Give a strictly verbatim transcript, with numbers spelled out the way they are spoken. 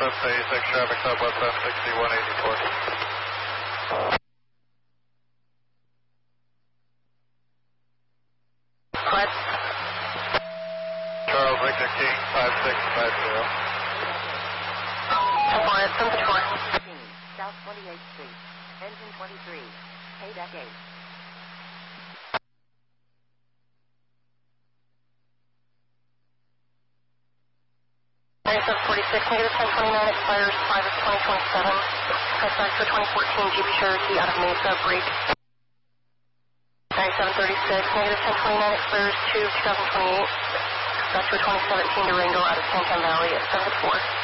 Southwest eighty-six, traffic Southwest seven sixty-one eighty-four. What? Charles Victor King, five six five zero. Temple at seven four. South twenty-eighth Street, engine twenty-three, payback eight. ninety-seven forty-six, negative ten twenty-nine, expires five of twenty twenty-seven. Press back for twenty fourteen Jeep Cherokee out of Mesa, break. ninety-seven thirty-six, negative ten twenty-nine, expires two of twenty twenty-eight. Back to twenty seventeen Durango out of Santan Valley at seven four.